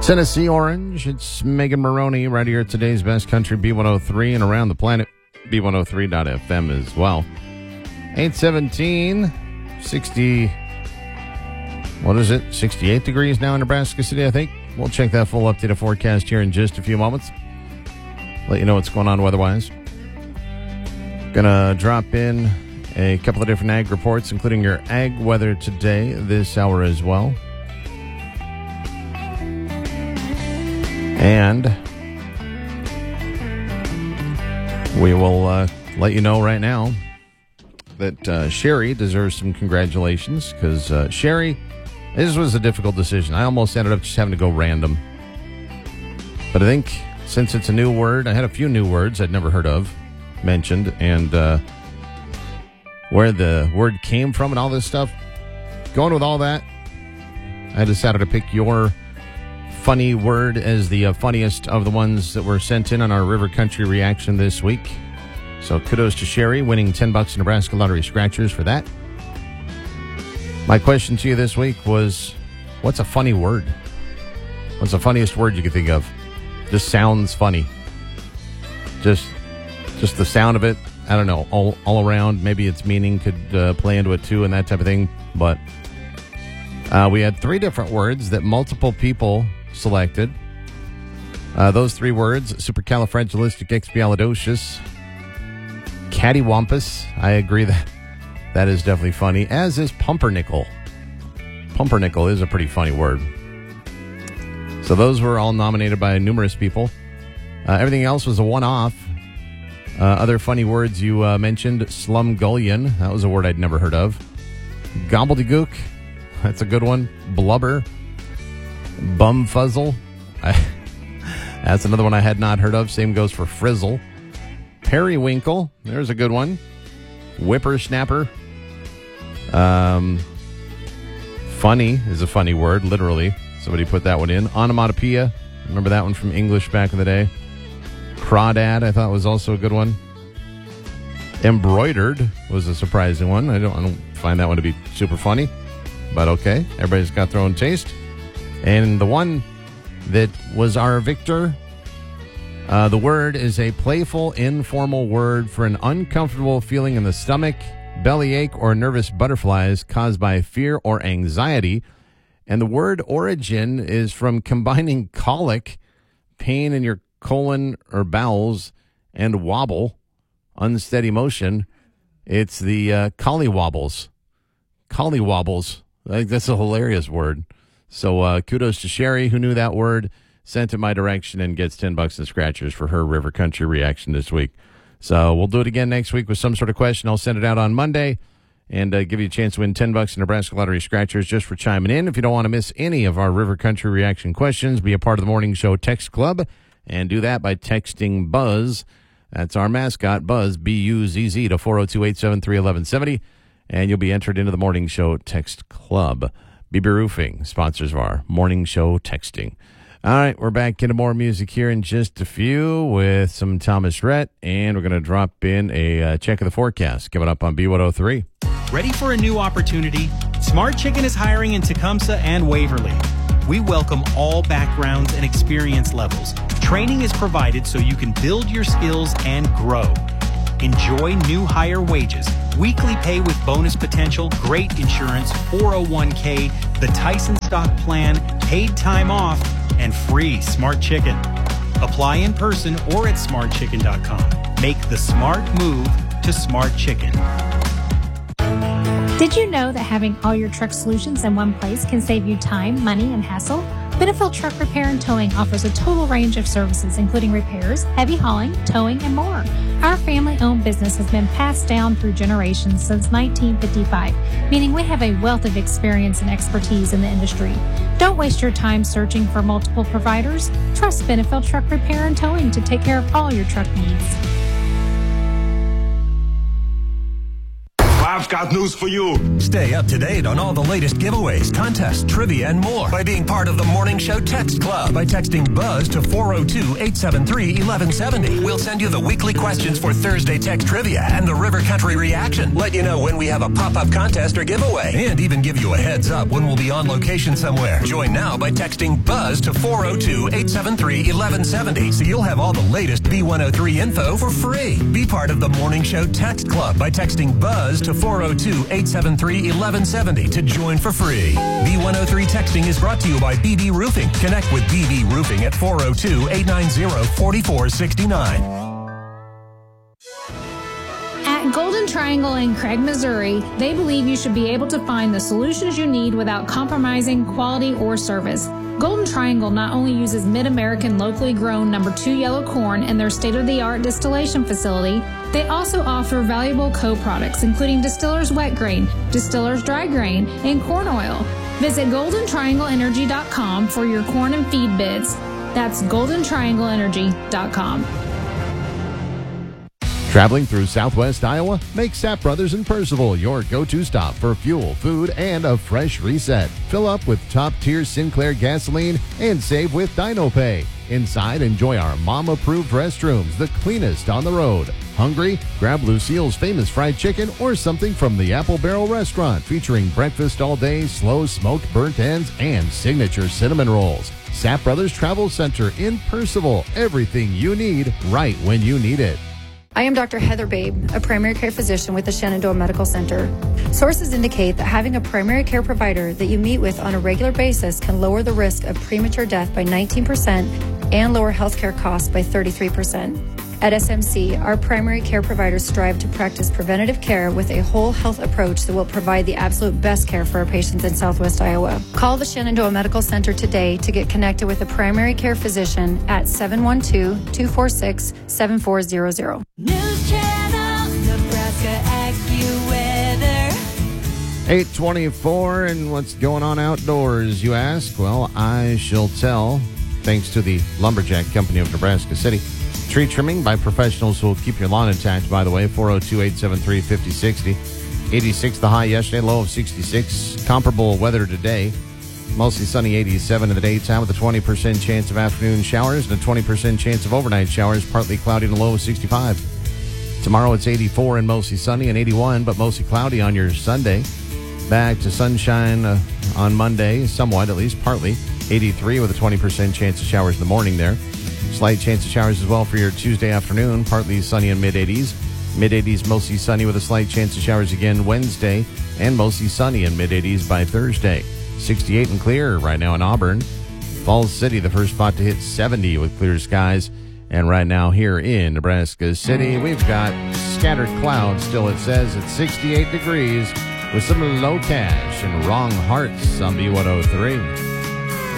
Tennessee Orange. It's Megan Maroney right here at today's Best Country B103 and around the planet, B103.fm as well. 817, 60, what is it? 68 degrees now in Nebraska City, I think. We'll check that full updated forecast here in just a few moments. Let you know what's going on weather-wise. Gonna drop in a couple of different ag reports, including your ag weather today, this hour as well. And we will let you know right now that Sherry deserves some congratulations because Sherry, this was a difficult decision. I almost ended up just having to go random. But I think since it's a new word, I had a few new words I'd never heard of mentioned, and where the word came from and all this stuff. Going with all that, I decided to pick your funny word as the funniest of the ones that were sent in on our River Country reaction this week. So kudos to Sherry, winning $10 Nebraska Lottery Scratchers for that. My question to you this week was, what's a funny word? What's the funniest word you could think of? Just sounds funny. Just the sound of it. I don't know, all around. Maybe its meaning could play into it too and that type of thing. But we had three different words that multiple people selected. Those three words: supercalifragilisticexpialidocious, cattywampus. I agree that is definitely funny, as is pumpernickel. Pumpernickel is a pretty funny word. So those were all nominated by numerous people. Everything else was a one-off. Other funny words you mentioned: slumgullion. That was a word I'd never heard of. Gobbledygook. That's a good one. Blubber. Bumfuzzle. That's another one I had not heard of. Same goes for frizzle. Periwinkle. There's a good one. Whippersnapper. Funny is a funny word, literally. Somebody put that one in. Onomatopoeia. Remember that one from English back in the day. Crawdad, I thought, was also a good one. Embroidered was a surprising one. I don't find that one to be super funny, but okay. Everybody's got their own taste. And the one that was our victor, the word is a playful, informal word for an uncomfortable feeling in the stomach, bellyache, or nervous butterflies caused by fear or anxiety. And the word origin is from combining colic, pain in your colon or bowels, and wobble, unsteady motion. It's the collywobbles. Collywobbles. I think that's a hilarious word. So kudos to Sherry, who knew that word, sent it my direction, and gets $10 in scratchers for her River Country reaction this week. So we'll do it again next week with some sort of question. I'll send it out on Monday and give you a chance to win $10 in Nebraska Lottery Scratchers just for chiming in. If you don't want to miss any of our River Country reaction questions, be a part of the Morning Show Text Club, and do that by texting Buzz. That's our mascot, Buzz, B-U-Z-Z, to 402-873-1170, and you'll be entered into the Morning Show Text Club. BB Roofing, sponsors of our Morning Show Texting. All right, we're back into more music here in just a few with some Thomas Rhett, and we're going to drop in a check of the forecast. Give it up on B103. Ready for a new opportunity? Smart Chicken is hiring in Tecumseh and Waverly. We welcome all backgrounds and experience levels. Training is provided so you can build your skills and grow. Enjoy new higher wages, weekly pay with bonus potential, great insurance, 401k, the Tyson stock plan, paid time off, and free Smart Chicken. Apply in person or at smartchicken.com. Make the smart move to Smart Chicken. Did you know that having all your truck solutions in one place can save you time, money, and hassle? Benefield Truck Repair and Towing offers a total range of services, including repairs, heavy hauling, towing, and more. Our family-owned business has been passed down through generations since 1955, meaning we have a wealth of experience and expertise in the industry. Don't waste your time searching for multiple providers. Trust Benefield Truck Repair and Towing to take care of all your truck needs. I've got news for you. Stay up to date on all the latest giveaways, contests, trivia, and more by being part of the Morning Show Text Club by texting BUZZ to 402-873-1170. We'll send you the weekly questions for Thursday Text Trivia and the River Country Reaction. Let you know when we have a pop-up contest or giveaway, and even give you a heads up when we'll be on location somewhere. Join now by texting BUZZ to 402-873-1170 so you'll have all the latest B103 info for free. Be part of the Morning Show Text Club by texting BUZZ to 402-873-1170 to join for free. B103 texting is brought to you by BB Roofing. Connect with BB Roofing at 402-890-4469. At Golden Triangle in Craig, Missouri, they believe you should be able to find the solutions you need without compromising quality or service. Golden Triangle not only uses Mid-American locally grown No. 2 yellow corn in their state-of-the-art distillation facility, they also offer valuable co-products including Distiller's Wet Grain, Distiller's Dry Grain, and corn oil. Visit GoldenTriangleEnergy.com for your corn and feed bids. That's GoldenTriangleEnergy.com. Traveling through southwest Iowa? Make Sapp Brothers in Percival your go-to stop for fuel, food, and a fresh reset. Fill up with top-tier Sinclair gasoline and save with DinoPay. Inside, enjoy our mom-approved restrooms, the cleanest on the road. Hungry? Grab Lucille's famous fried chicken or something from the Apple Barrel restaurant featuring breakfast all day, slow smoked burnt ends, and signature cinnamon rolls. Sapp Brothers Travel Center in Percival. Everything you need right when you need it. I am Dr. Heather Babe, a primary care physician with the Shenandoah Medical Center. Sources indicate that having a primary care provider that you meet with on a regular basis can lower the risk of premature death by 19% and lower healthcare costs by 33%. At SMC, our primary care providers strive to practice preventative care with a whole health approach that will provide the absolute best care for our patients in Southwest Iowa. Call the Shenandoah Medical Center today to get connected with a primary care physician at 712-246-7400. News Channel, Nebraska AccuWeather. 8:24, and what's going on outdoors, you ask? Well, I shall tell, thanks to the Lumberjack Company of Nebraska City. Tree trimming by professionals who will keep your lawn intact, by the way, 402-873-5060. 86 the high yesterday, low of 66. Comparable weather today. Mostly sunny, 87 in the daytime with a 20% chance of afternoon showers and a 20% chance of overnight showers, partly cloudy and a low of 65. Tomorrow it's 84 and mostly sunny, and 81, but mostly cloudy on your Sunday. Back to sunshine on Monday, somewhat, at least partly. 83 with a 20% chance of showers in the morning there. Slight chance of showers as well for your Tuesday afternoon, partly sunny in mid-80s. Mid-80s, mostly sunny with a slight chance of showers again Wednesday, and mostly sunny in mid-80s by Thursday. 68 and clear right now in Auburn. Falls City, the first spot to hit 70 with clear skies. And right now here in Nebraska City, we've got scattered clouds still, it says, at 68 degrees with some low cash and Wrong Hearts on B103.